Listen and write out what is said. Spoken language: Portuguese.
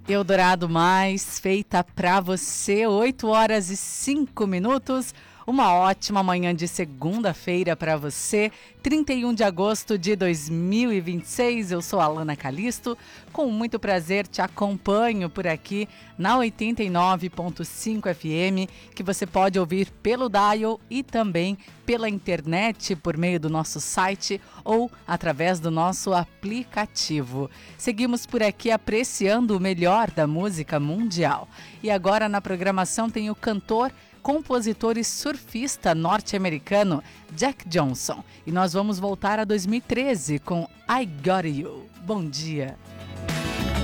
Eldorado Mais, feita pra você, 8h05. Uma ótima manhã de segunda-feira para você, 31 de agosto de 2026. Eu sou a Alana Calisto, com muito prazer te acompanho por aqui na 89.5 FM, que você pode ouvir pelo dial e também pela internet por meio do nosso site ou através do nosso aplicativo. Seguimos por aqui apreciando o melhor da música mundial. E agora na programação tem o cantor, compositor e surfista norte-americano Jack Johnson. E nós vamos voltar a 2013 com I Got You. Bom dia!